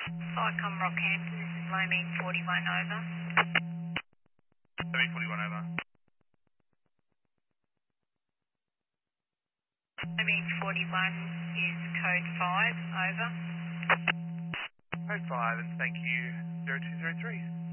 Icom Rockhampton, this is Lomine 41 over. Lomine 41 over. Lomine 41 is code 5 over. Code 5 and thank you 0203.